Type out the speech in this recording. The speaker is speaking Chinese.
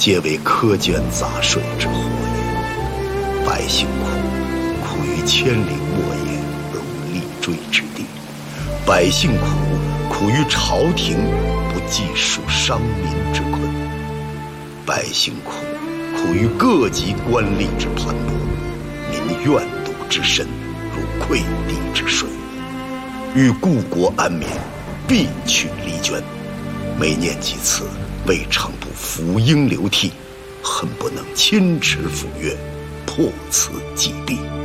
皆为苛捐杂税之祸也。百姓苦于千里沃野而无立锥之地，百姓苦于朝廷不计数伤民之困，百姓苦于各级官吏之盘剥，民怨毒之深如溃地之水。欲故国安民，必去离捐。每念及此，未尝不抚膺流涕，恨不能亲持抚越，破此既弊。